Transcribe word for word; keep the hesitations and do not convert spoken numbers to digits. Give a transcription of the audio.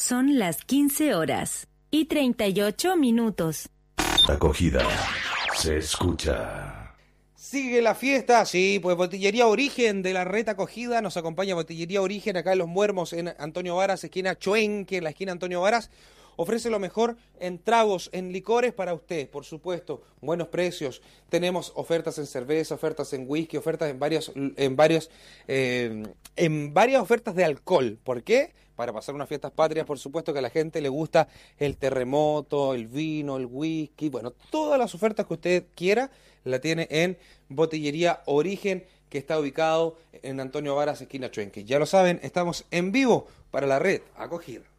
Son las quince horas y treinta y ocho minutos. Acogida se escucha. Sigue la fiesta, sí, pues Botillería Origen de la Red Acogida, nos acompaña Botillería Origen acá en Los Muermos, en Antonio Varas, esquina Choenque, en la esquina Antonio Varas. Ofrece lo mejor en tragos, en licores para usted, por supuesto, buenos precios. Tenemos ofertas en cerveza, ofertas en whisky, ofertas en varios, en varios, eh, en varias ofertas de alcohol. ¿Por qué? Para pasar unas fiestas patrias, por supuesto que a la gente le gusta el terremoto, el vino, el whisky, bueno, todas las ofertas que usted quiera la tiene en Botillería Origen, que está ubicado en Antonio Varas, esquina Choenque. Ya lo saben, estamos en vivo para la Red Acogida.